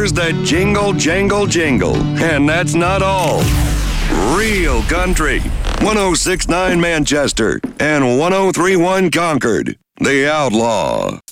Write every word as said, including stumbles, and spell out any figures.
songs that jingle, jangle, jingle. And that's not all. Real country. one oh six point nine Manchester and one oh three point one Concord. The Outlaw.